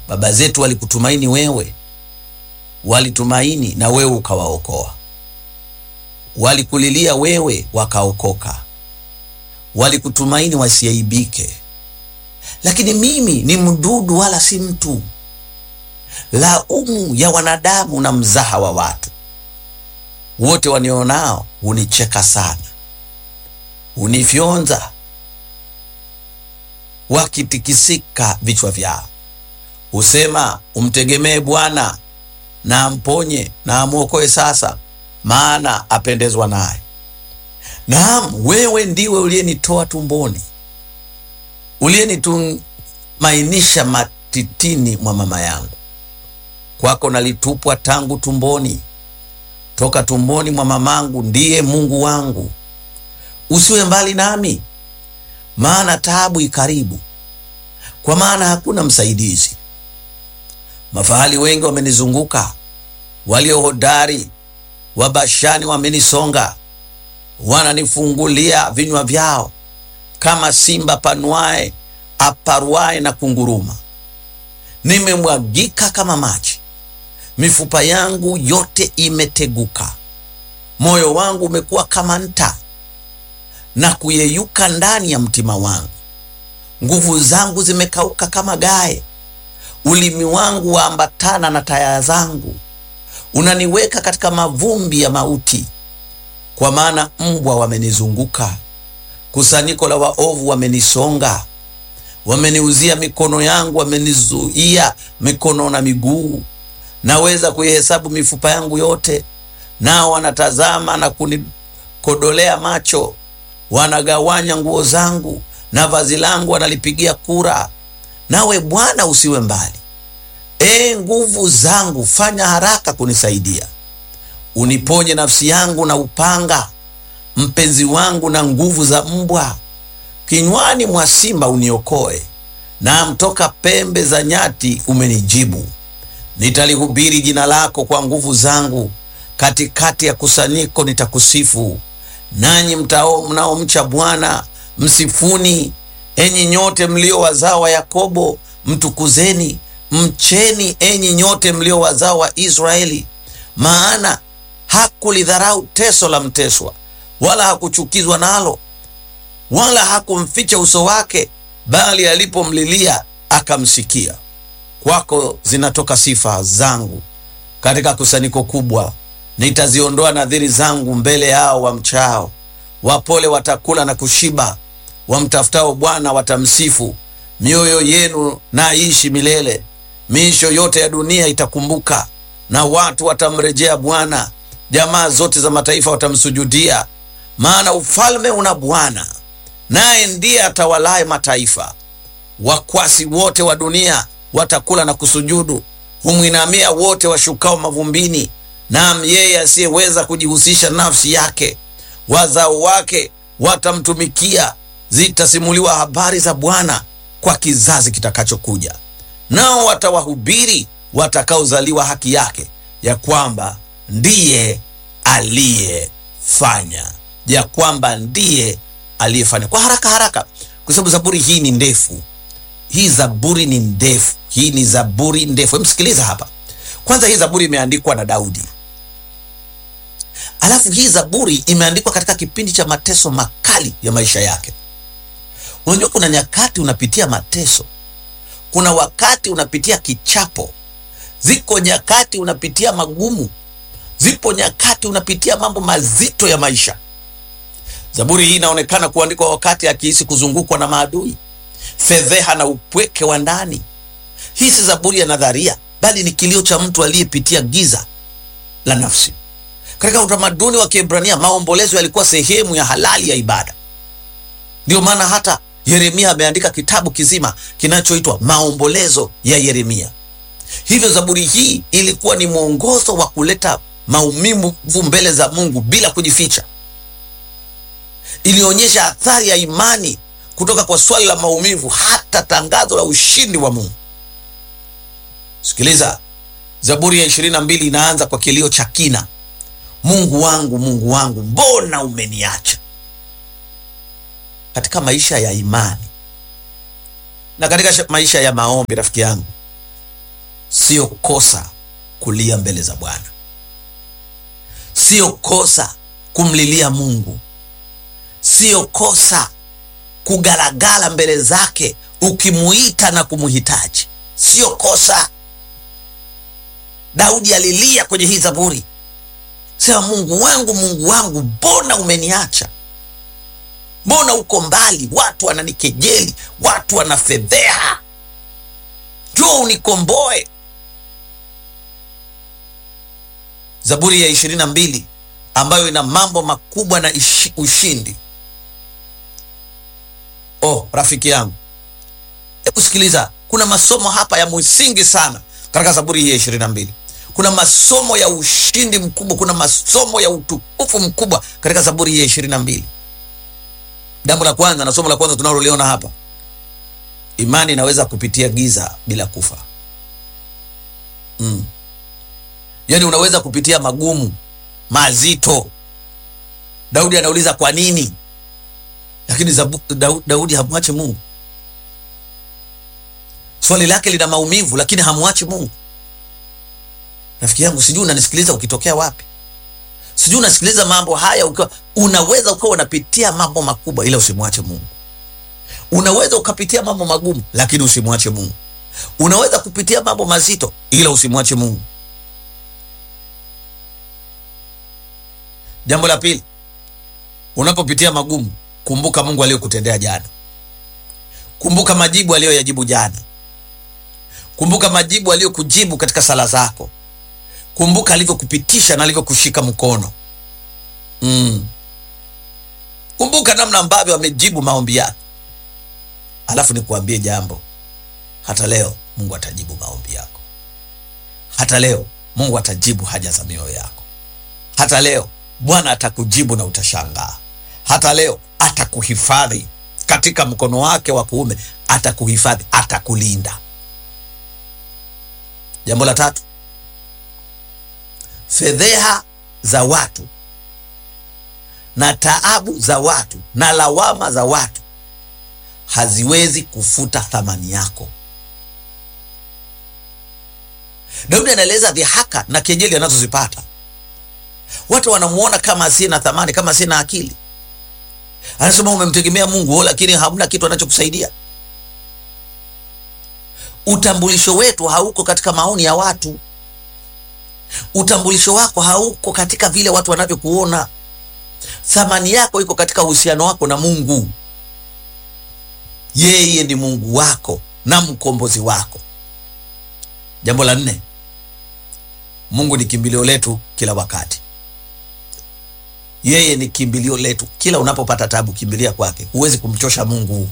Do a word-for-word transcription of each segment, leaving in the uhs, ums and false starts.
Baba zetu walikutumaini wewe, walitumaini na wewe ukawaokoa. Walikulilia wewe wakaokoka. Walikutumaini wasiaibike. Lakini mimi ni mdudu wala si mtu, laumu ya wanadamu na mzaha wa watu. Wote wanionao unicheka sana, unifyonza wakitikisika vichwa vyao. Usema, umtegemee Bwana na amponye na amuokoe sasa, maana apendezwa naye. Naam, wewe ndiwe uliyenitoa tumboni, uliyenitumainisha matitini mwa mama yangu. Kwako nalitupwa tangu tumboni, toka tumboni mwa mamangu ndiye Mungu wangu. Usiwe mbali nami, maana taabu ikaribu, kwa maana hakuna msaidizi. Mafahali wengi wamenizunguka, walio hodari wa Bashani wamenisonga. Wananifungulia vinywa vyao kama simba panuae, aparuae na kunguruma. Nimemwagika kama maji, mifupa yangu yote imeteguka. Moyo wangu umekuwa kama nta na kuyeyuka ndani ya mtima wangu. Nguvu zangu zimekauka kama gae, ulimi wangu waambatana na taya zangu. Unaniweka katika mavumbi ya mauti, kwa maana mbwa wamenizunguka, kusanyiko la waovu wamenisonga. Wameniuzia mikono yangu, wamenizuia mikono na miguu. Naweza kuihesabu mifupa yangu yote, nao wanatazama na kunikodolea macho. Wanagawanya nguo zangu na vazi langu wanalipigia kura. Nawe Bwana usiwe mbali. E nguvu zangu, fanya haraka kunisaidia. Uniponye nafsi yangu na upanga, mpenzi wangu na nguvu za mbwa. Kinywani mwa simba uniokoe, na mtoka pembe za nyati umenijibu. Nitalihubiri jina lako kwa nguvu zangu, katikati ya kusanyiko nitakusifu. Nanyi mtao mnaomcha Bwana msifuni. Enyi nyote mlio wazao wa Yakobo mtukuzeni. Mcheni enyi nyote mlio wazao wa Israeli, maana hakulidharau teso la mteswa, wala hakuchukizwa nalo, wala hakumficha uso wake, bali alipomlilia akamsikia. Kwako zinatoka sifa zangu katika kusanyiko kubwa. Nitaziondoa nadhiri zangu mbele yao wamchao. Wapole watakula na kushiba, wamtafutao Bwana watamsifu. Mioyo yenu na ishi milele. Miisho yote ya dunia itakumbuka, na watu watamrejea Bwana. Jamaa zote za mataifa watamsujudia, maana ufalme una Bwana, naye ndiye atawalaye mataifa. Wakwasi wote wa dunia watakula na kusujudu, humwinamia wote washukao mavumbini. Naam, yeye asiyeweza kujihusisha nafsi yake. Wazao wake watamtumikia. Zitasimuliwa habari za Bwana kwa kizazi kitakachokuja. Nao watawahubiri watakaozaliwa haki yake, ya kwamba ndiye aliyefanya, ya kwamba ndiye aliyefanya. Kwa haraka haraka, kwa sababu zaburi hii ni ndefu. Hii zaburi ni ndefu. Hii ni zaburi ndefu. Msikiliza hapa. Kwanza, hii zaburi imeandikwa na Daudi. Alafu hii zaburi imeandikwa katika kipindi cha mateso makali ya maisha yake. Unajua kuna nyakati unapitia mateso, kuna wakati unapitia kichapo, ziko nyakati unapitia magumu, zipo nyakati unapitia mambo mazito ya maisha. Zaburi hii inaonekana kuandikwa wakati akihisi kuzungukwa na maadui, fedheha na upweke wa ndani. Hii si zaburi ya nadharia, bali ni kilio cha mtu aliyepitia giza la nafsi. Katika utamaduni wa Kiebrania, maombolezo yalikuwa sehemu ya halali ya ibada. Ndio maana hata Yeremia ameandika kitabu kizima kinachoitwa Maombolezo ya Yeremia. Hivyo zaburi hii ilikuwa ni mwongozo wa kuleta maumivu mbele za Mungu bila kujificha. Ilionyesha athari ya imani kutoka kwa swali la maumivu hata tangazo la ushindi wa Mungu. Sikiliza, Zaburi ya ishirini na mbili inaanza kwa kilio cha kina. Mungu wangu, Mungu wangu, mbona umeniacha? Katika maisha ya imani na katika maisha ya maombi, rafiki yangu, Sio kosa kulia mbele za Bwana. Sio kosa kumlilia Mungu. Sio kosa kugalagala mbele zake ukimuita na kumuhitaji. Sio kosa. Daudi alilia kwenye hii Zaburi, sema, Mungu wangu, Mungu wangu, mbona umeniacha? Mbona uko mbali? Watu wananikejeli, watu wanafedheha, njoo unikomboe. Zaburi ya ishirini na mbili ambayo ina mambo makubwa na ishi, ushindi. Oh, rafiki yangu, hebu sikiliza, kuna masomo hapa ya msingi sana katika Zaburi hii ya ishirini na mbili. Kuna masomo ya ushindi mkubwa, kuna masomo ya utukufu mkubwa katika Zaburi hii ya ishirini na mbili. Jambo la kwanza na somo la kwanza tunaloliona hapa, imani inaweza kupitia giza bila kufa. Mm. Yaani unaweza kupitia magumu, mazito. Daudi anauliza kwa nini? Lakini Zabu, Daudi, Daudi hamwache Mungu. Swali lake lina maumivu, lakini hamwachi Mungu. Rafiki yangu, sijui unanisikiliza ukitokea wapi. Sijui unasikiliza mambo haya ukiwa unaweza ukawa unapitia mambo makubwa, ila usimwache Mungu. Unaweza ukapitia mambo magumu, lakini usimwache Mungu. Unaweza kupitia mambo mazito, ila usimwache Mungu. Jambo la pili, unapopitia magumu, kumbuka Mungu aliyokutendea jana. Kumbuka majibu aliyoyajibu jana. Kumbuka majibu aliyokujibu katika sala zako. Kumbuka alivyokupitisha na alivyokushika mkono. Mm. Kumbuka namna ambavyo amejibu maombi yako. Alafu nikuambie jambo, hata leo Mungu atajibu maombi yako. Hata leo Mungu atajibu haja za mioyo yako. Hata leo Bwana atakujibu na utashangaa. Hata leo atakuhifadhi katika mkono wake wa kuume, atakuhifadhi, atakulinda. Jambo la tatu, fedheha za watu na taabu za watu na lawama za watu haziwezi kufuta thamani yako. Daudi anaeleza dhihaka na kejeli anazozipata. Watu wanamuona kama asiye na thamani, kama asiye na akili. Anasema umemtegemea Mungu, lakini hamna kitu anachokusaidia. Utambulisho wetu hauko katika maoni ya watu. Utambulisho wako hauko katika vile watu wanavyokuona. Thamani yako iko katika uhusiano wako na Mungu. Yeye ni Mungu wako na mkombozi wako. Jambo la nne, Mungu ni kimbilio letu kila wakati. Yeye ni kimbilio letu. Kila unapopata tabu, kimbilia kwake. Huwezi kumchosha Mungu.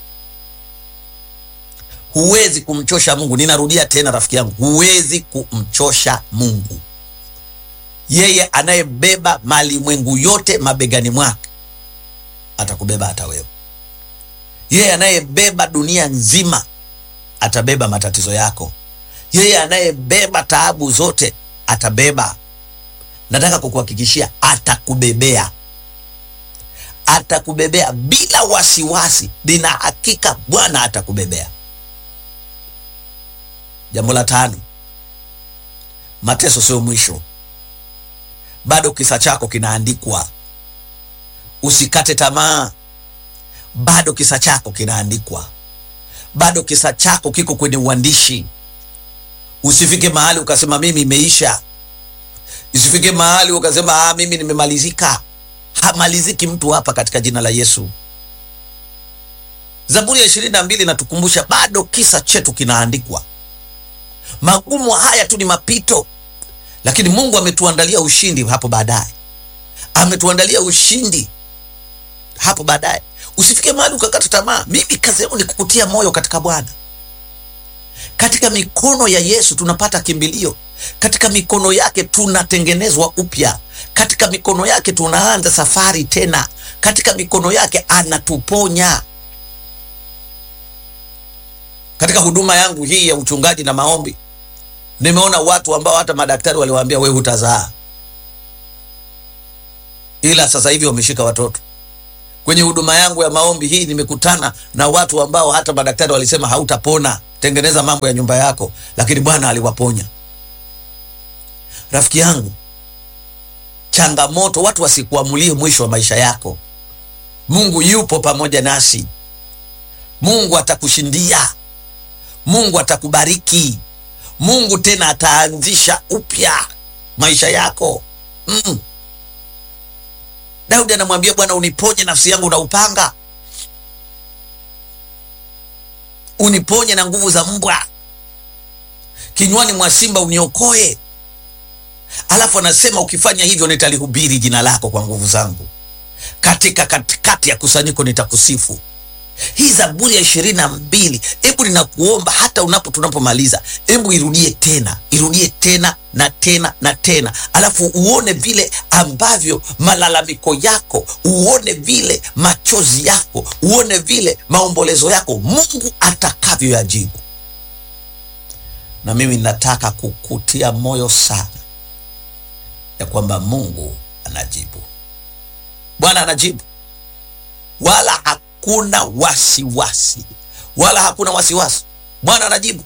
Huwezi kumchosha Mungu. Ninarudia tena rafiki yangu, huwezi kumchosha Mungu. Yeye anayebeba malimwengu yote mabegani mwake atakubeba hata wewe. Yeye anayebeba dunia nzima atabeba matatizo yako. Yeye anayebeba taabu zote atabeba. Nataka kukuhakikishia atakubebea. Atakubebea bila wasiwasi. Nina hakika Bwana atakubebea. Jambo la tano, mateso sio mwisho. Bado kisa chako kinaandikwa. Usikate tamaa. Bado kisa chako kinaandikwa. Bado kisa chako kiko kwenye uandishi. Usifike mahali ukasema mimi imeisha. Usifike mahali ukasema ah, mimi nimemalizika. Hamaliziki mtu hapa katika jina la Yesu. Zaburi ya ishirini na mbili inatukumbusha bado kisa chetu kinaandikwa. Magumu haya tu ni mapito, lakini Mungu ametuandalia ushindi hapo baadaye. Ametuandalia ushindi hapo baadaye. Usifike mahali ukakata tamaa. Mimi kazi yangu ni kukutia moyo katika Bwana. Katika mikono ya Yesu tunapata kimbilio. Katika mikono yake tunatengenezwa upya. Katika mikono yake tunaanza safari tena. Katika mikono yake anatuponya. Katika huduma yangu hii ya uchungaji na maombi, nimeona watu ambao hata madaktari waliwaambia wewe hutazaa, ila sasa hivi wameshika watoto. Kwenye huduma yangu ya maombi hii nimekutana na watu ambao hata madaktari walisema hautapona tengeneza mambo ya nyumba yako, lakini Bwana aliwaponya. Rafiki yangu, changamoto, watu wasikuamulie mwisho wa maisha yako. Mungu yupo pamoja nasi. Mungu atakushindia. Mungu atakubariki. Mungu tena ataanzisha upya maisha yako. Mm. Daudi anamwambia Bwana, uniponye nafsi yangu na upanga, uniponye na nguvu za mbwa, kinywani mwa simba uniokoe. Alafu anasema ukifanya hivyo nitalihubiri jina lako kwa nguvu zangu, katika katikati ya kusanyiko nitakusifu. Hii Zaburi ya ishirini na mbili, hebu ninakuomba hata unapo tunapomaliza, hebu irudie tena, irudie tena na tena na tena, alafu uone vile ambavyo malalamiko yako, uone vile machozi yako, uone vile maombolezo yako Mungu atakavyo yajibu. Na mimi nataka kukutia moyo sana ya kwamba Mungu anajibu. Bwana anajibu, wala hakuna wasiwasi, wala hakuna wasiwasi. Bwana anajibu.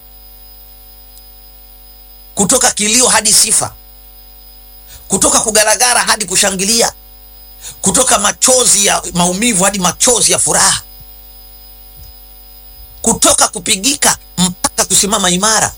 Kutoka kilio hadi sifa, kutoka kugaragara hadi kushangilia, kutoka machozi ya maumivu hadi machozi ya furaha, kutoka kupigika mpaka kusimama imara.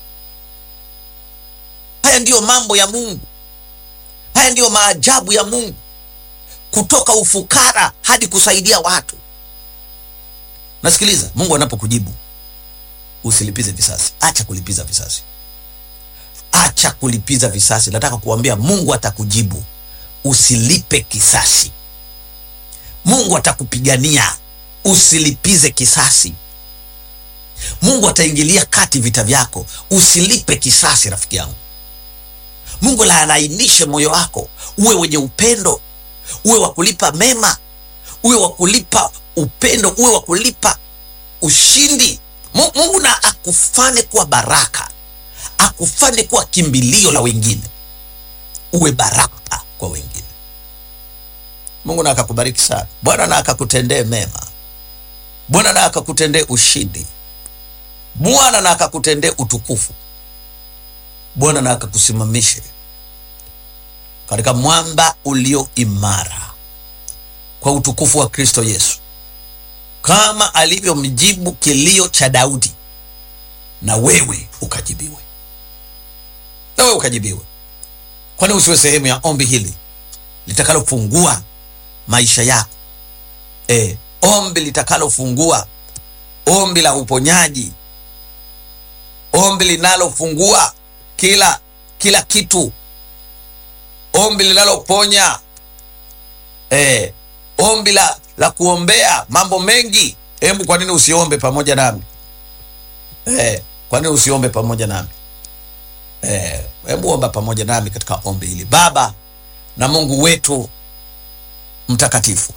Haya ndiyo mambo ya Mungu. Haya ndiyo maajabu ya Mungu. Kutoka ufukara hadi kusaidia watu. Nasikiliza, Mungu anapokujibu usilipize visasi. Acha kulipiza visasi. Acha kulipiza visasi. Nataka kuambia Mungu atakujibu. Usilipe kisasi. Mungu atakupigania. Usilipize kisasi. Mungu ataingilia kati vita vyako. Usilipe kisasi, rafiki yangu. Mungu laanainishe moyo wako, uwe wenye upendo, uwe wa kulipa mema, uwe wa kulipa upendo, uwe wa kulipa ushindi. Mungu na akufane kuwa baraka, akufane kuwa kimbilio la wengine, uwe baraka kwa wengine. Mungu na akakubariki sana. Bwana na akakutendee mema. Bwana na akakutendee ushindi. Bwana na akakutendee utukufu. Bwana na akakusimamishe katika mwamba ulio imara kwa utukufu wa Kristo Yesu, kama alivyomjibu kilio cha Daudi, na wewe ukajibiwe. Na wewe ukajibiwe. Kwani usiwe sehemu ya ombi hili litakalofungua maisha yako? E, ombi litakalofungua, ombi la uponyaji, ombi linalofungua kila kila kitu, ombi linaloponya, eh, ombi la, la kuombea mambo mengi. Hebu kwa nini usiombe pamoja nami? Eh, kwa nini usiombe pamoja nami? Eh, hebu omba pamoja nami katika ombi hili. Baba na Mungu wetu mtakatifu,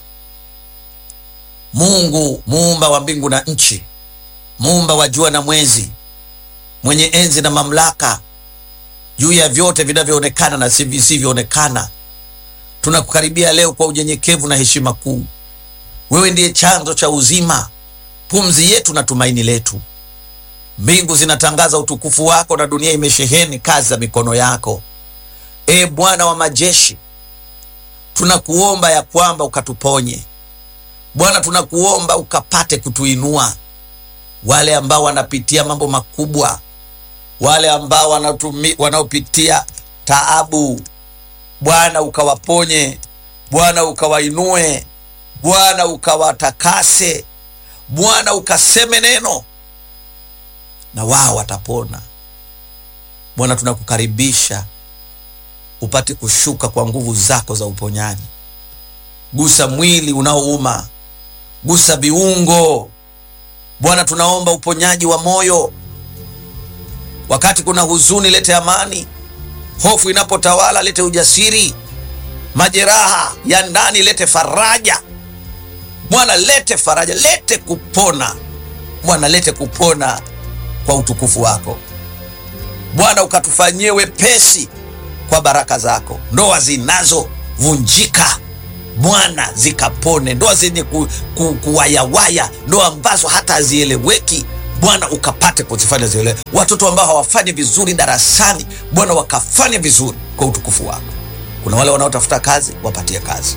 Mungu muumba wa mbingu na nchi, muumba wa jua na mwezi, mwenye enzi na mamlaka juu ya vyote vinavyoonekana na visivyoonekana, tunakukaribia leo kwa unyenyekevu na heshima kuu. Wewe ndiye chanzo cha uzima, pumzi yetu na tumaini letu. Mbingu zinatangaza utukufu wako na dunia imesheheni kazi za mikono yako. E Bwana wa majeshi, tunakuomba ya kwamba ukatuponye. Bwana, tunakuomba ukapate kutuinua. Wale ambao wanapitia mambo makubwa, wale ambao wanatumi, wanaopitia taabu, Bwana ukawaponye, Bwana ukawainue, Bwana ukawatakase, Bwana ukaseme neno na wao watapona. Bwana, tunakukaribisha upate kushuka kwa nguvu zako za uponyaji. Gusa mwili unaouma, gusa viungo. Bwana, tunaomba uponyaji wa moyo. Wakati kuna huzuni, lete amani. Hofu inapotawala, lete ujasiri. Majeraha ya ndani, lete faraja. Bwana, lete faraja, lete kupona. Bwana, lete kupona kwa utukufu wako. Bwana, ukatufanyie wepesi kwa baraka zako. Ndoa zinazovunjika, Bwana, zikapone. Ndoa zenye ku, ku, kuwayawaya, ndoa ambazo hata hazieleweki, Bwana ukapate kuzifanya zile. Watoto ambao hawafanyi vizuri darasani, Bwana wakafanya vizuri kwa utukufu wako. Kuna wale wanaotafuta kazi, wapatie kazi.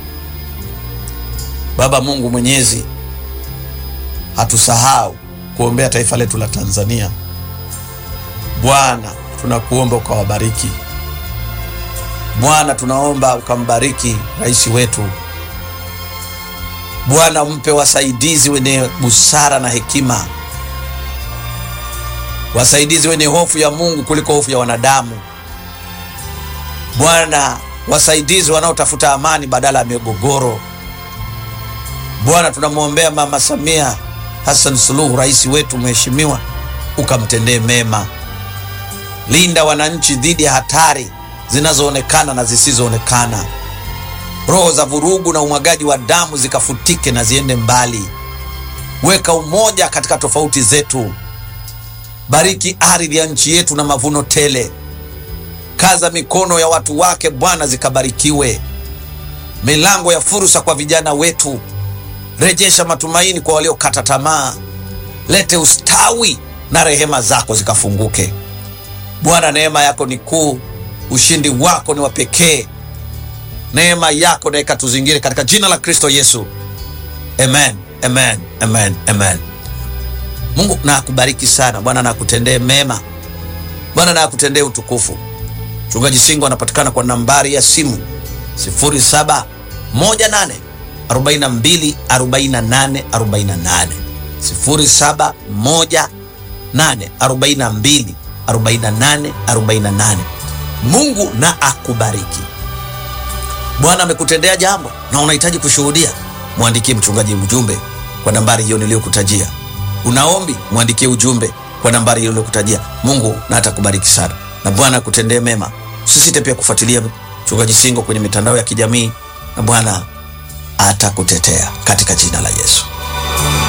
Baba Mungu Mwenyezi, hatusahau kuombea taifa letu la Tanzania. Bwana tunakuomba ukawabariki. Bwana tunaomba ukambariki rais wetu. Bwana mpe wasaidizi wenye busara na hekima, wasaidizi wenye hofu ya Mungu kuliko hofu ya wanadamu. Bwana, wasaidizi wanaotafuta amani badala ya migogoro. Bwana, tunamwombea Mama Samia Hassan Suluhu, rais wetu mheshimiwa, ukamtendee mema. Linda wananchi dhidi ya hatari zinazoonekana na zisizoonekana. Roho za vurugu na umwagaji wa damu zikafutike na ziende mbali. Weka umoja katika tofauti zetu. Bariki ardhi ya nchi yetu na mavuno tele. Kaza mikono ya watu wake Bwana, zikabarikiwe. Milango ya fursa kwa vijana wetu. Rejesha matumaini kwa waliokata tamaa. Lete ustawi na rehema zako zikafunguke. Bwana, neema yako ni kuu, ushindi wako ni wa pekee. Neema yako na ikatuzingire katika jina la Kristo Yesu. Amen, amen, amen, amen. Mungu na akubariki sana. Bwana na akutendee mema. Bwana na akutendee utukufu. Mchungaji Singo anapatikana kwa nambari ya simu sifuri saba moja nane arobaini na mbili arobaini na nane arobaini na nane, sifuri saba moja nane arobaini na mbili arobaini na nane arobaini na nane. Mungu na akubariki. Bwana amekutendea jambo na unahitaji kushuhudia, muandikie mchungaji ujumbe kwa nambari hiyo niliyokutajia. Unaombi, muandikie ujumbe kwa nambari hiyo niliyokutajia. Mungu na atakubariki sana, na Bwana akutendee mema. Usisite pia kufuatilia mchungaji Singo kwenye mitandao ya kijamii, na Bwana atakutetea katika jina la Yesu.